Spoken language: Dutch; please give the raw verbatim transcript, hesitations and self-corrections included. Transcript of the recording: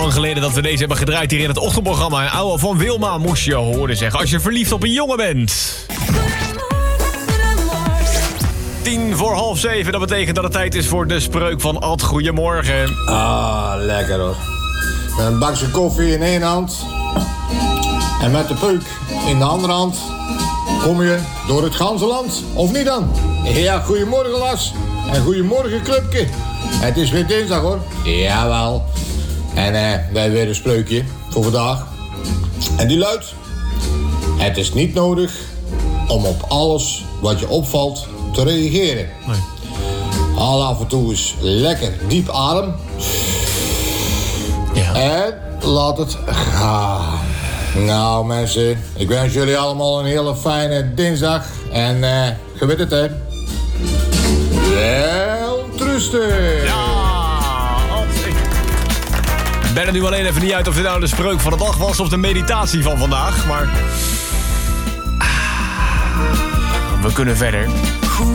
lang geleden dat we deze hebben gedraaid hier in het ochtendprogramma. Een oude van Wilma moest je horen zeggen als je verliefd op een jongen bent. Tien voor half zeven, dat betekent dat het tijd is voor de spreuk van Ad. Goedemorgen. Ah, lekker hoor. Met een bakje koffie in één hand en met de peuk in de andere hand kom je door het ganse land. Of niet dan? Ja, goedemorgen Las. En goedemorgen clubje. Het is weer dinsdag hoor. Jawel. En eh, wij hebben weer een spreukje voor vandaag. En die luidt: het is niet nodig om op alles wat je opvalt te reageren. Nee. Haal af en toe eens lekker diep adem. Ja. En laat het gaan. Nou mensen, ik wens jullie allemaal een hele fijne dinsdag. En eh, je weet het hè. Wel trusten. Ja, Ad. Ik ben er nu alleen even niet uit of dit nou de spreuk van de dag was of de meditatie van vandaag. Maar we kunnen verder.